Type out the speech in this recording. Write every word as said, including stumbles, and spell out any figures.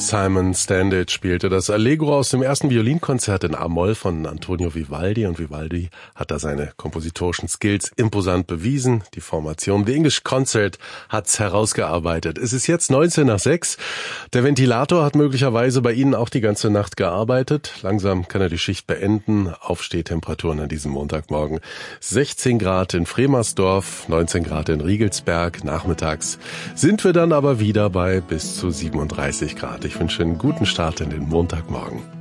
Simon Standage spielte das Allegro aus dem ersten Violinkonzert in A-Moll von Antonio Vivaldi, und Vivaldi hat da seine kompositorischen Skills imposant bewiesen. Die Formation The English Concert hat's herausgearbeitet. Es ist jetzt neunzehn nach sechs. Der Ventilator hat möglicherweise bei Ihnen auch die ganze Nacht gearbeitet. Langsam kann er die Schicht beenden. Aufstehtemperaturen an diesem Montagmorgen: sechzehn Grad in Fremersdorf, neunzehn Grad in Riegelsberg. Nachmittags sind wir dann aber wieder bei bis zu siebenunddreißig Grad. Ich wünsche einen guten Start in den Montagmorgen.